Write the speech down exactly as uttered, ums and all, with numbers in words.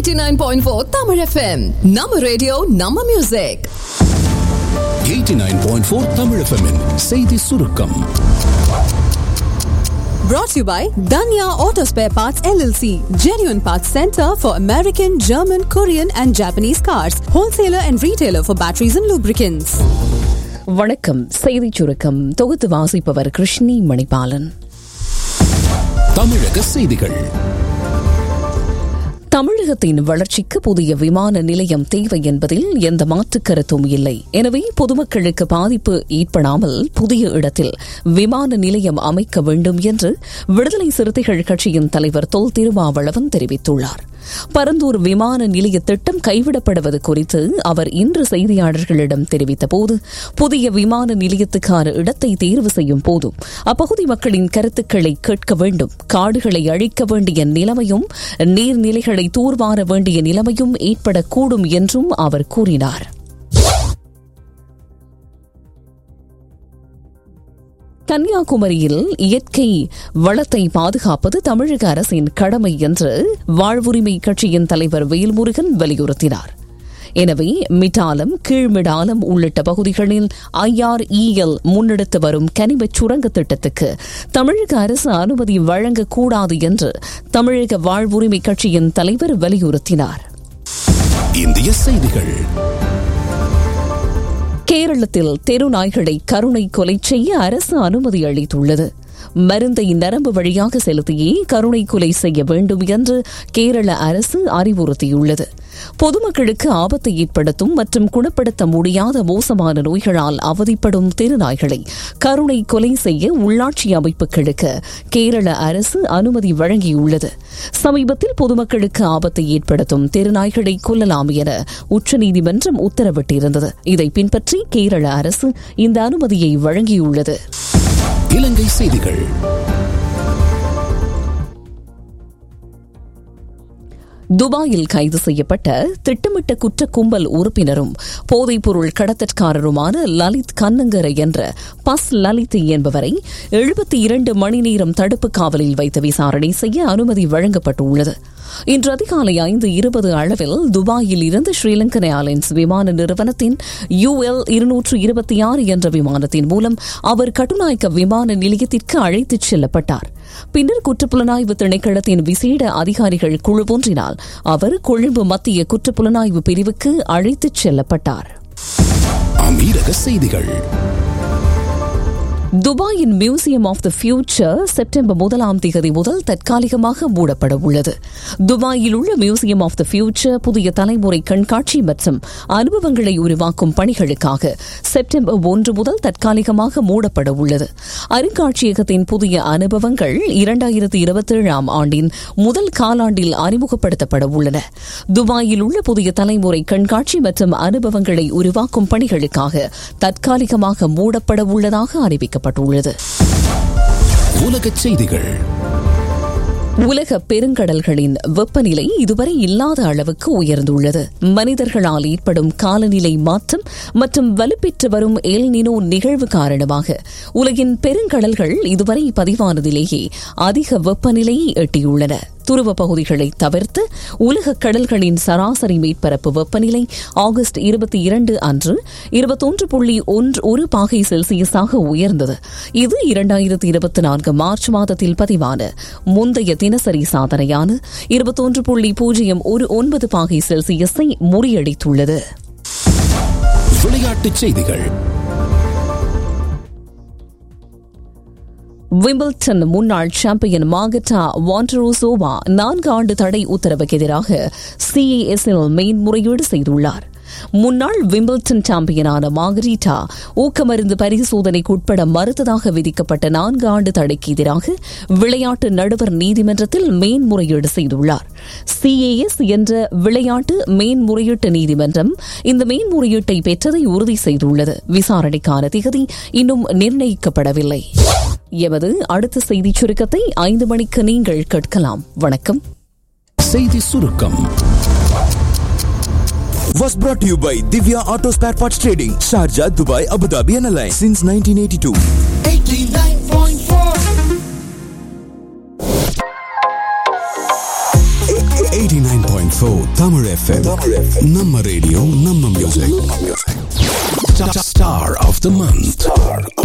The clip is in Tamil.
eighty-nine point four Tamil F M. Nama radio, Nama music. eighty-nine point four Tamil F M in செய்தி சுருக்கம். Brought to you by Danya Auto Spare Parts L L C, genuine parts center for American, German, Korean and Japanese cars, wholesaler and retailer for batteries and lubricants. வணக்கம். செய்தி சுருக்கம் தொகுத்து வாசிப்பவர் கிருஷ்ணி மணிபாலன். தமிழக செய்திகள். தமிழகத்தின் வளர்ச்சிக்கு புதிய விமான நிலையம் தேவை என்பதில் எந்த மாற்றுக் கருத்தும் இல்லை. எனவே பொதுமக்களுக்கு பாதிப்பு ஏற்படாமல் புதிய இடத்தில் விமான நிலையம் அமைக்க வேண்டும் என்று விடுதலை சிறுத்தைகள் கட்சியின் தலைவர் தொல் திருமாவளவன் தெரிவித்துள்ளார். பரந்தூர் விமான நிலைய திட்டம் கைவிடப்படுவது குறித்து அவர் இன்று செய்தியாளர்களிடம் தெரிவித்த போது, புதிய விமான நிலையத்துக்கான இடத்தை தேர்வு செய்யும் போது அப்பகுதி மக்களின் கருத்துக்களை கேட்க வேண்டும். காடுகளை அழிக்க வேண்டிய நிலைமையும் நீர்நிலைகளை தூர்வார வேண்டிய நிலைமையும் ஏற்படக்கூடும் என்றும் அவர் கூறினார். கன்னியாகுமரியில் இயற்கை வளத்தை பாதுகாப்பது தமிழக அரசின் கடமை என்று வாழ்வுரிமை கட்சியின் தலைவர் வேல்முருகன் வலியுறுத்தினார். எனவே மிட்டாலம், கீழ்மிடாலம் உள்ளிட்ட பகுதிகளில் ஐ ஆர் இ எல் முன்னெடுத்து வரும் கனிம சுரங்க திட்டத்துக்கு தமிழக அரசு அனுமதி வழங்கக்கூடாது என்று தமிழக வாழ்வுரிமை கட்சியின் தலைவர் வலியுறுத்தினார். இந்திய செய்திகள். கேரளத்தில் தெரு நாய்களை கருணை கொலை செய்ய அரசு அனுமதி அளித்துள்ளது. மருந்தை நரம்பு வழியாக செலுத்தியே கருணை கொலை செய்ய வேண்டும் என்று கேரள அரசு அறிவுறுத்தியுள்ளது. பொதுமக்களுக்கு ஆபத்தை ஏற்படுத்தும் மற்றும் குணப்படுத்த முடியாத மோசமான நோய்களால் அவதிப்படும் தெருநாய்களை கருணை கொலை செய்ய உள்ளாட்சி அமைப்புகளுக்கு கேரள அரசு அனுமதி வழங்கியுள்ளது. சமீபத்தில் பொதுமக்களுக்கு ஆபத்தை ஏற்படுத்தும் தெருநாய்களை கொல்லலாம் என உச்சநீதிமன்றம் உத்தரவிட்டிருந்தது. இதை பின்பற்றி கேரள அரசு இந்த அனுமதியை வழங்கியுள்ளது. இலங்கை செய்திகள். துபாயில் கைது செய்யப்பட்ட திட்டமிட்ட குற்ற கும்பல் உறுப்பினரும் போதைப்பொருள் கடத்தற்காரருமான லலித் கண்ணங்கர என்ற பஸ் லலித் என்பவரை எழுபத்தி இரண்டு மணி நேரம் தடுப்பு காவலில் வைத்து விசாரணை செய்ய அனுமதி வழங்கப்பட்டுள்ளது. இன்று அதிகாலை ஐந்து இருபது அளவில் துபாயில் இருந்து ஸ்ரீலங்கன் ஏர்லைன்ஸ் விமான நிறுவனத்தின் யூ எல் இருநூற்று இருபத்தி ஆறு என்ற விமானத்தின் மூலம் அவர் கட்டுநாயக்க விமான நிலையத்திற்கு அழைத்துச் செல்லப்பட்டார். பின்னர் குற்றப்புலனாய்வு திணைக்களத்தின் விசேட அதிகாரிகள் குழு ஒன்றினால் அவர் கொழும்பு மத்திய குற்றப்புலனாய்வு பிரிவுக்கு அழைத்துச் செல்லப்பட்டார். அமீரக செய்திகள். துபாயின் museum of the future September முதலாம் தேதி முதல் தற்காலிகமாக மூடப்பட உள்ளது. துபாயில் உள்ள மியூசியம் ஆஃப் த ஃபியூச்சர் புதிய தலைமுறை கண்காட்சி மற்றும் அனுபவங்களை உருவாக்கும் பணிகளுக்காக செப்டம்பர் ஒன்று முதல் தற்காலிகமாக மூடப்பட உள்ளது. அருங்காட்சியகத்தின் புதிய அனுபவங்கள் இரண்டாயிரத்தி இருபத்தி ஏழாம் ஆண்டின் முதல் காலாண்டில் அறிமுகப்படுத்தப்பட உள்ளன. துபாயில் உள்ள புதிய தலைமுறை கண்காட்சி மற்றும் அனுபவங்களை உருவாக்கும் பணிகளுக்காக தற்காலிகமாக மூடப்பட உள்ளதாக அறிவிக்கப்பட்டது. உலகச் செய்திகள். உலக பெருங்கடல்களின் வெப்பநிலை இதுவரை இல்லாத அளவுக்கு உயர்ந்துள்ளது. மனிதர்களால் ஏற்படும் காலநிலை மாற்றம் மற்றும் வலுப்பெற்று வரும் எல் நினோ நிகழ்வு காரணமாக உலகின் பெருங்கடல்கள் இதுவரை பதிவானதிலேயே அதிக வெப்பநிலையை எட்டியுள்ளன. துருவ பகுதிகளை தவிர்த்து உலக கடல்களின் சராசரி மேற்பரப்பு வெப்பநிலை ஆகஸ்ட் இருபத்தி இரண்டு அன்று இருபத்தொன்று புள்ளி ஒன்று ஒரு பாகை செல்சியஸாக உயர்ந்தது. இது இரண்டாயிரத்தி இருபத்தி நான்கு மார்ச் மாதத்தில் பதிவான முந்தைய தினசரி சாதனையான இருபத்தொன்று புள்ளி பூஜ்ஜியம் ஒரு ஒன்பது பாகை செல்சியஸை முறியடித்துள்ளது. விளையாட்டுச் செய்திகள். விம்பிள்டன் முன்னாள் சாம்பியன் மார்கெட்டா வாண்டரோசோவா நான்கு ஆண்டு தடை உத்தரவுக்கு எதிராக சிஏஎஸ்எல் மேன்முறையீடு செய்துள்ளார். முன்னாள் விம்பிள்டன் சாம்பியனான மார்கரிட்டா ஊக்கமருந்து பரிசோதனைக்கு உட்பட மறுத்ததாக விதிக்கப்பட்ட நான்கு ஆண்டு தடைக்கு எதிராக விளையாட்டு நடுவர் நீதிமன்றத்தில் மேன்முறையீடு செய்துள்ளார். சிஏஎஸ் என்ற விளையாட்டு மேன்முறையீட்டு நீதிமன்றம் இந்த மேன்முறையீட்டை பெற்றதை உறுதி செய்துள்ளது. விசாரணைக்கான திகதி இன்னும் நிர்ணயிக்கப்படவில்லை. எமது அடுத்த செய்தி சுருக்கத்தை ஐந்து மணிக்கு நீங்கள் கேட்கலாம். வணக்கம். செய்தி சுருக்கம் was brought to you by Divya Auto Spare Parts Trading, Sharjah, Dubai, Abu Dhabi and Alliance since nineteen eighty-two. eighty-nine point four eighty-nine point four O Tamil F M. Namma radio, namma music. Star of the month.